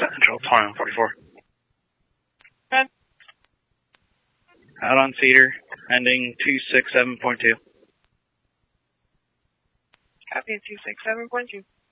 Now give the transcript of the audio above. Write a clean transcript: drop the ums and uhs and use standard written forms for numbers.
Central, 2144. Okay. Out on feeder, ending 267.2. Copy 267.2.